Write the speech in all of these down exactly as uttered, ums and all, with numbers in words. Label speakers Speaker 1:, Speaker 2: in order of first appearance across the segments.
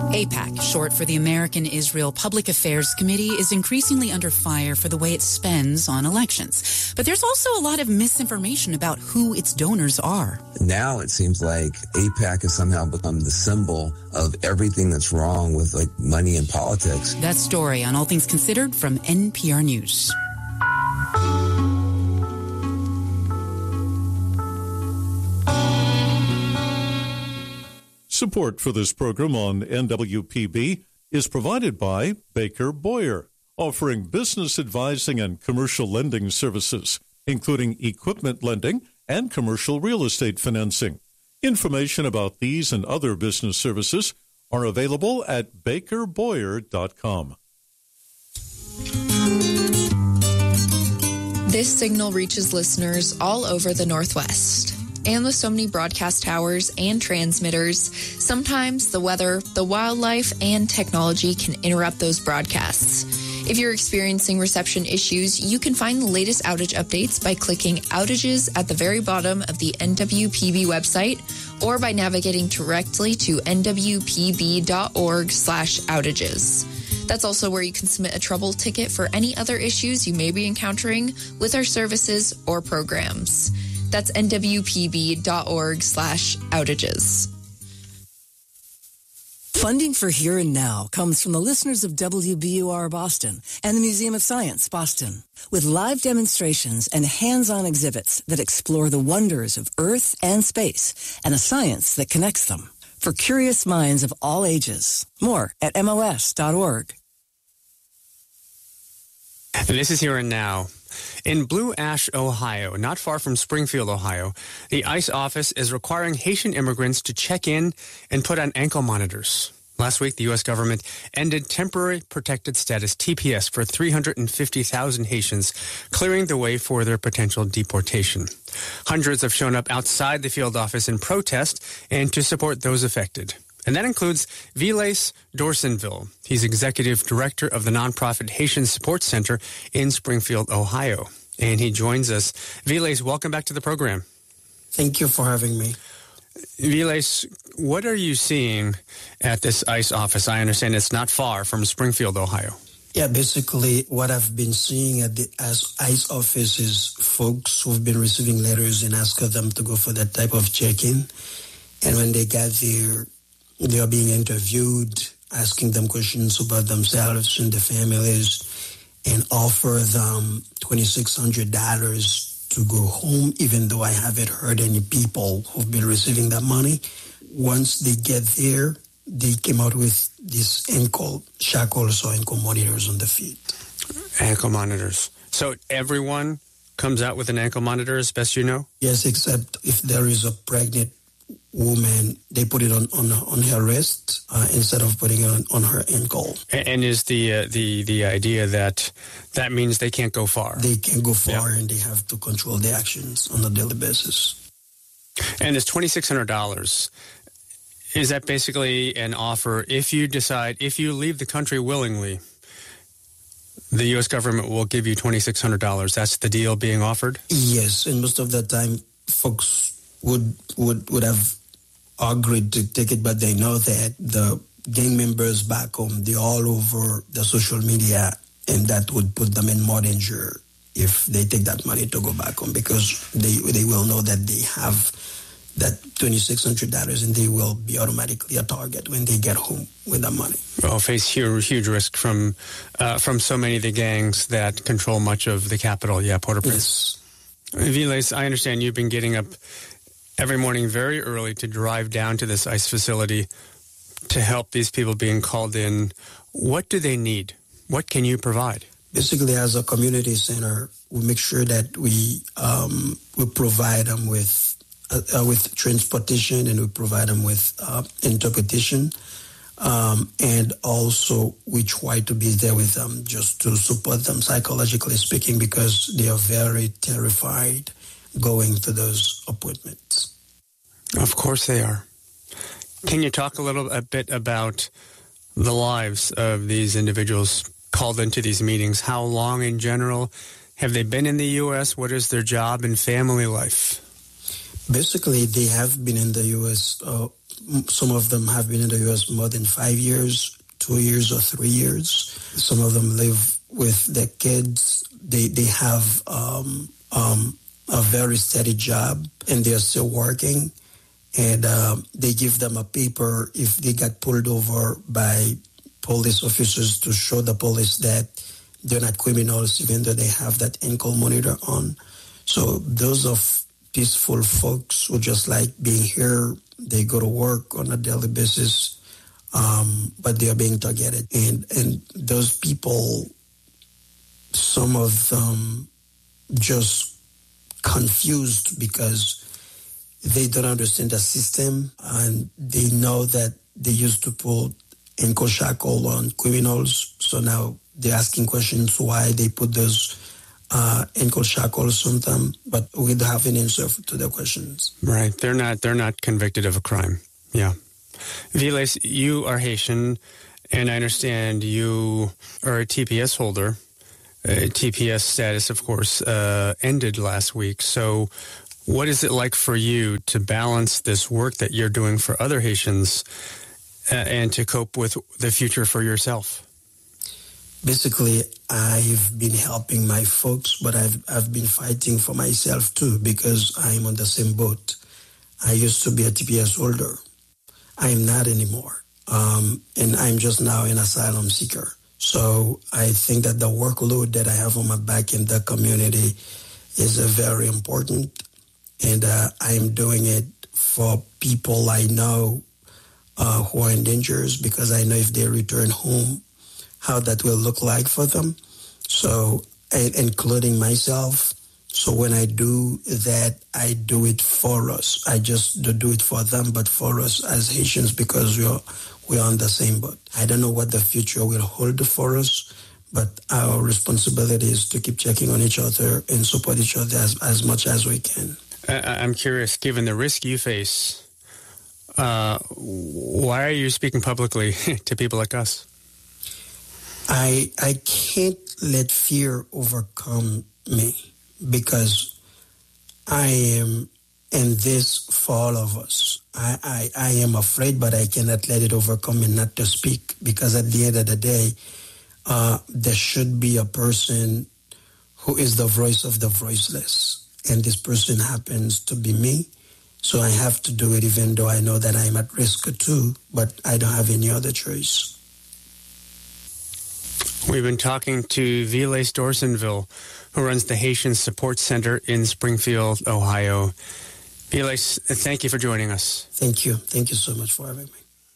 Speaker 1: AIPAC, short for the American-Israel Public Affairs Committee, is increasingly under fire for the way it spends on elections. But there's also a lot of misinformation about who its donors are.
Speaker 2: Now it seems like AIPAC has somehow become the symbol of everything that's wrong with like money and politics.
Speaker 1: That story on All Things Considered from N P R News.
Speaker 3: Support for this program on N W P B is provided by Baker Boyer, offering business advising and commercial lending services, including equipment lending and commercial real estate financing. Information about these and other business services are available at baker boyer dot com.
Speaker 4: This signal reaches listeners all over the Northwest. And with so many broadcast towers and transmitters, sometimes the weather, the wildlife, and technology can interrupt those broadcasts. If you're experiencing reception issues, you can find the latest outage updates by clicking Outages at the very bottom of the N W P B website or by navigating directly to N W P B dot org slash outages. That's also where you can submit a trouble ticket for any other issues you may be encountering with our services or programs. That's N W P B dot org slash outages.
Speaker 5: Funding for Here and Now comes from the listeners of W B U R Boston and the Museum of Science Boston, with live demonstrations and hands-on exhibits that explore the wonders of Earth and space and the science that connects them. For curious minds of all ages. More at M O S dot org.
Speaker 6: This is Here and Now. In Blue Ash, Ohio, not far from Springfield, Ohio, the ICE office is requiring Haitian immigrants to check in and put on ankle monitors. Last week, the U S government ended temporary protected status, T P S, for three hundred fifty thousand Haitians, clearing the way for their potential deportation. Hundreds have shown up outside the field office in protest and to support those affected. And that includes Viles Dorsonville. He's executive director of the nonprofit Haitian Support Center in Springfield, Ohio. And he joins us. Viles, welcome back to the program.
Speaker 7: Thank you for having me.
Speaker 6: Viles, what are you seeing at this ICE office? I understand it's not far from Springfield, Ohio.
Speaker 7: Yeah, basically what I've been seeing at the ICE office is folks who've been receiving letters and asking them to go for that type of check-in. And when they get there, they are being interviewed, asking them questions about themselves and their families, and offer them twenty-six hundred dollars to go home, even though I haven't heard any people who've been receiving that money. Once they get there, they came out with this ankle shackles or ankle monitors on the feet.
Speaker 6: Ankle monitors. So everyone comes out with an ankle monitor, as best you know?
Speaker 7: Yes, except if there is a pregnant woman, they put it on on, on her wrist uh, instead of putting it on, on her ankle.
Speaker 6: And, and is the uh, the the idea that that means they can't go far?
Speaker 7: They can't go far,
Speaker 6: yeah.
Speaker 7: And they have to control their actions on a daily basis.
Speaker 6: And it's twenty-six hundred dollars. Is that basically an offer if you decide, if you leave the country willingly, the U S government will give you twenty-six hundred dollars? That's the deal being offered?
Speaker 7: Yes, and most of the time, folks would would would have agreed to take it, but they know that the gang members back home, they're all over the social media, and that would put them in more danger if they take that money to go back home, because they they will know that they have that twenty-six hundred dollars and they will be automatically a target when they get home with that money.
Speaker 6: Well, face huge, huge risk from uh, from so many of the gangs that control much of the capital. Yeah, Port-au-Prince. Yes. Viles, I understand you've been getting up every morning very early to drive down to this ICE facility to help these people being called in. What do they need? What can you provide?
Speaker 7: Basically, as a community center, we make sure that we um, we provide them with uh, uh, with transportation, and we provide them with uh, interpretation. Um, and also, we try to be there with them just to support them psychologically speaking, because they are very terrified going to those appointments.
Speaker 6: Of course they are. Can you talk a little a bit about the lives of these individuals called into these meetings? How long in general have they been in the U S? What is their job and family life?
Speaker 7: Basically, they have been in the U S uh, Some of them have been in the U S more than five years, two years or three years. Some of them live with their kids. They they have um, um, a very steady job, and they're still working. And um, they give them a paper if they got pulled over by police officers to show the police that they're not criminals, even though they have that ankle monitor on. So those are peaceful folks who just like being here. They go to work on a daily basis, um, but they are being targeted. And, and those people, some of them just confused because they don't understand the system, and they know that they used to put ankle shackle on criminals. So now they're asking questions why they put those uh, ankle shackles on them, but we don't have an answer to their questions.
Speaker 6: Right. They're not, they're not convicted of a crime. Yeah. Viles, you are Haitian, and I understand you are a T P S holder. Uh, T P S status, of course, uh, ended last week. So what is it like for you to balance this work that you're doing for other Haitians uh, and to cope with the future for yourself?
Speaker 7: Basically, I've been helping my folks, but I've I've been fighting for myself too, because I'm on the same boat. I used to be a T P S holder. I am not anymore. Um, and I'm just now an asylum seeker. So I think that the workload that I have on my back in the community is uh, very important. And uh, I'm doing it for people I know uh, who are in danger, because I know if they return home, how that will look like for them. So, and, including myself. So when I do that, I do it for us. I just don't do it for them, but for us as Haitians, because we're, we're on the same boat. I don't know what the future will hold for us, but our responsibility is to keep checking on each other and support each other as, as much as we can.
Speaker 6: I'm curious, given the risk you face, uh, why are you speaking publicly to people like us?
Speaker 7: I I can't let fear overcome me, because I am in this for all of us. I, I, I am afraid, but I cannot let it overcome me not to speak, because at the end of the day, uh, there should be a person who is the voice of the voiceless. And this person happens to be me. So I have to do it, even though I know that I'm at risk too, but I don't have any other choice.
Speaker 6: We've been talking to Viles Dorsonville, who runs the Haitian Support Center in Springfield, Ohio. Viles, thank you for joining us.
Speaker 7: Thank you. Thank you so much for having me.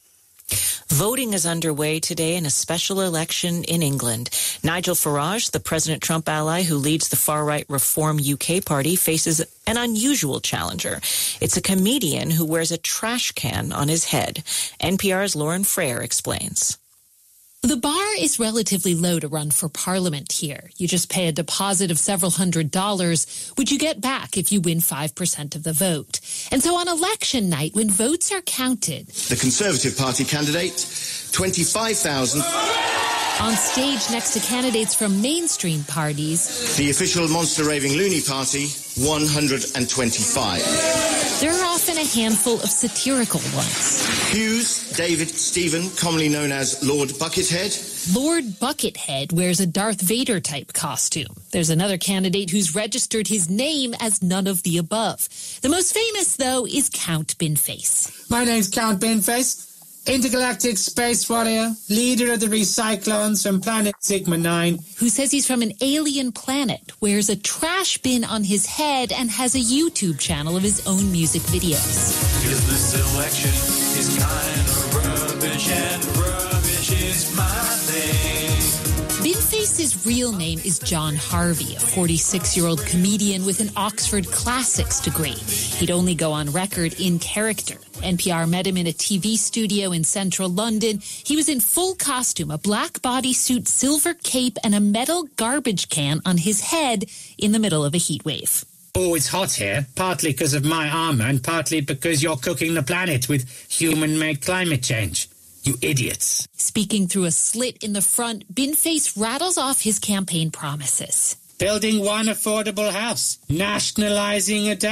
Speaker 8: Voting is underway today in a special election in England. Nigel Farage, the President Trump ally who leads the far-right Reform U K party, faces an unusual challenger. It's a comedian who wears a trash can on his head. N P R's Lauren Frayer explains.
Speaker 9: The bar is relatively low to run for parliament here. You just pay a deposit of several hundred dollars, which you get back if you win five percent of the vote. And so on election night, when votes are counted...
Speaker 10: The Conservative Party candidate, twenty-five thousand.
Speaker 9: On stage next to candidates from mainstream parties...
Speaker 10: The official Monster Raving Loony Party, one hundred twenty-five.
Speaker 9: There are often a handful of satirical ones.
Speaker 10: Hughes David Stephen, commonly known as Lord Buckethead.
Speaker 9: Lord Buckethead wears a Darth Vader-type costume. There's another candidate who's registered his name as none of the above. The most famous, though, is Count Binface.
Speaker 11: My name's Count Binface, intergalactic space warrior, leader of the Recyclones from planet Sigma nine.
Speaker 9: Who says he's from an alien planet, wears a trash bin on his head, and has a YouTube channel of his own music videos.
Speaker 12: Because the selection is kind of rubbish, and rubbish is my thing.
Speaker 9: Binface's real name is John Harvey, a forty-six-year-old comedian with an Oxford Classics degree. He'd only go on record in character. N P R met him in a T V studio in central London. He was in full costume, a black bodysuit, silver cape, and a metal garbage can on his head in the middle of a heat wave.
Speaker 11: Oh, it's hot here, partly because of my armor and partly because you're cooking the planet with human-made climate change. You idiots.
Speaker 9: Speaking through a slit in the front, Binface rattles off his campaign promises.
Speaker 11: Building one affordable house. Nationalizing Adele.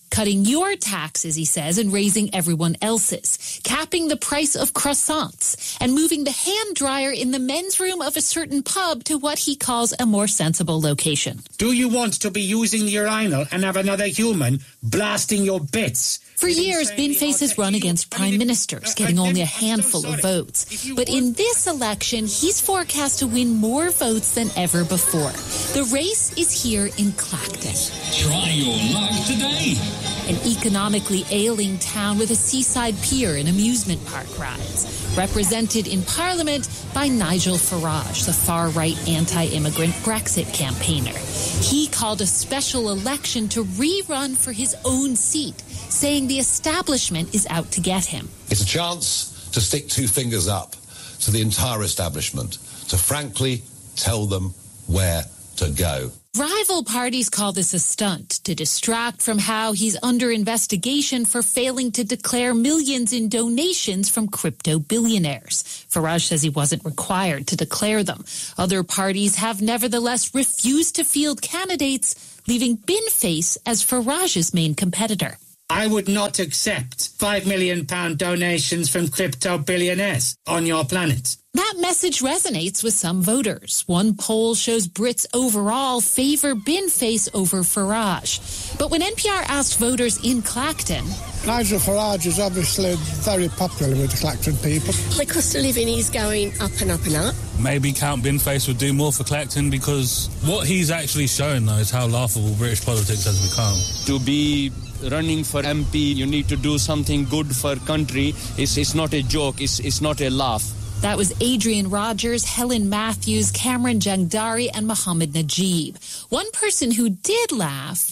Speaker 9: cutting your taxes, he says, and raising everyone else's, capping the price of croissants, and moving the hand dryer in the men's room of a certain pub to what he calls a more sensible location.
Speaker 11: Do you want to be using the urinal and have another human blasting your bits?
Speaker 9: For years, Binface has run against prime ministers, getting only a handful of votes. But in this election, he's forecast to win more votes than ever before. The race is here in Clacton.
Speaker 13: Try your luck today.
Speaker 9: An economically ailing town with a seaside pier and amusement park rides. Represented in Parliament by Nigel Farage, the far-right anti-immigrant Brexit campaigner. He called a special election to rerun for his own seat, saying the establishment is out to get him.
Speaker 14: It's a chance to stick two fingers up to the entire establishment, to frankly tell them where to go.
Speaker 9: Rival parties call this a stunt to distract from how he's under investigation for failing to declare millions in donations from crypto billionaires. Farage says he wasn't required to declare them. Other parties have nevertheless refused to field candidates, leaving Binface as Farage's main competitor.
Speaker 11: I would not accept five million pound donations from crypto billionaires on your planet.
Speaker 9: That message resonates with some voters. One poll shows Brits overall favor Binface over Farage. But when N P R asked voters in Clacton...
Speaker 15: Nigel Farage is obviously very popular with the Clacton people.
Speaker 16: The cost of living is going up and up and up.
Speaker 17: Maybe Count Binface would do more for Clacton, because what he's actually showing, though, is how laughable British politics has become.
Speaker 18: To be running for M P, you need to do something good for country. It's, it's not a joke, it's, it's not a laugh.
Speaker 9: That was Adrian Rogers, Helen Matthews, Cameron Jangdari, and Mohammed Najib. One person who did laugh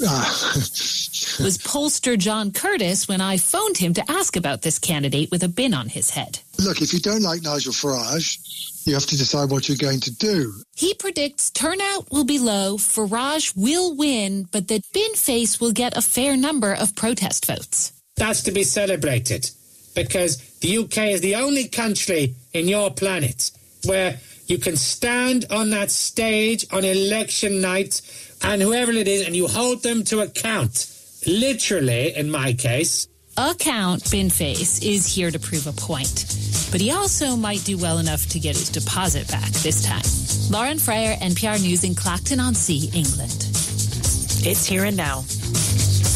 Speaker 9: was pollster John Curtis when I phoned him to ask about this candidate with a bin on his head.
Speaker 15: Look, if you don't like Nigel Farage, you have to decide what you're going to do.
Speaker 9: He predicts turnout will be low, Farage will win, but that Binface will get a fair number of protest votes.
Speaker 11: That's to be celebrated, because the U K is the only country in your planet where you can stand on that stage on election night and whoever it is, and you hold them to account. Literally, in my case.
Speaker 9: Account Binface is here to prove a point. But he also might do well enough to get his deposit back this time. Lauren Freyer, N P R News in Clacton-on-Sea, England.
Speaker 8: It's Here and Now.